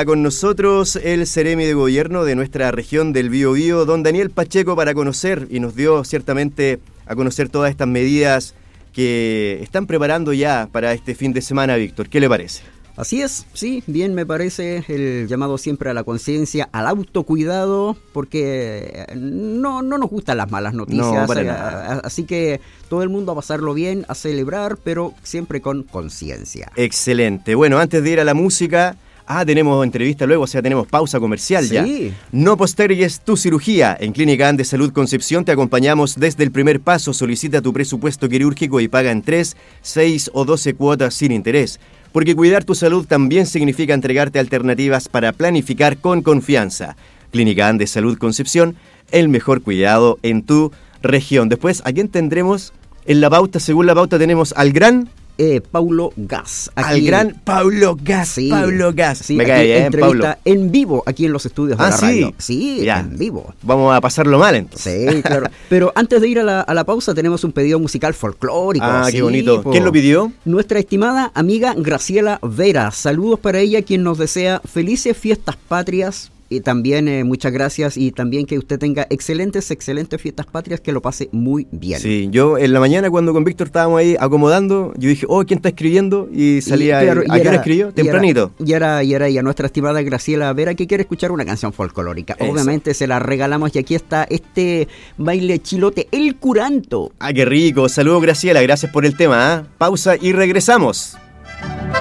está con nosotros el Seremi de Gobierno de nuestra región del Biobío, don Daniel Pacheco, para conocer, y nos dio ciertamente a conocer todas estas medidas que están preparando ya para este fin de semana, Víctor. ¿Qué le parece? Así es, sí, bien me parece el llamado siempre a la conciencia, al autocuidado, porque no nos gustan las malas noticias, no, para nada. Así que todo el mundo a pasarlo bien, a celebrar, pero siempre con conciencia. Excelente. Bueno, antes de ir a la música, tenemos entrevista luego, o sea, tenemos pausa comercial ya. Sí. No postergues tu cirugía. En Clínica Andes Salud Concepción te acompañamos desde el primer paso. Solicita tu presupuesto quirúrgico y paga en 3, 6 o 12 cuotas sin interés. Porque cuidar tu salud también significa entregarte alternativas para planificar con confianza. Clínica Andes Salud Concepción, el mejor cuidado en tu región. Después, ¿a quién tendremos en la pauta? Según la pauta tenemos al gran... Paulo Gas. Al gran Paulo Gas. Sí, Paulo Gas. Sí, me cae bien, entrevista Paulo. En vivo aquí en los estudios de la radio. Sí, ya. En vivo. Vamos a pasarlo mal entonces. Sí, claro. Pero antes de ir a la pausa tenemos un pedido musical folclórico. Qué bonito. ¿Quién lo pidió? Nuestra estimada amiga Graciela Vera. Saludos para ella, quien nos desea felices fiestas patrias. Y también muchas gracias, y también que usted tenga excelentes fiestas patrias, que lo pase muy bien. Sí, yo en la mañana cuando con Víctor estábamos ahí acomodando, yo dije, ¿quién está escribiendo? Y salía, ¿a qué hora escribió? Tempranito. Y era ella, nuestra estimada Graciela Vera, que quiere escuchar una canción folclórica. Eso. Obviamente se la regalamos, y aquí está este baile chilote, El Curanto. Qué rico. Saludos, Graciela, gracias por el tema. Pausa y regresamos.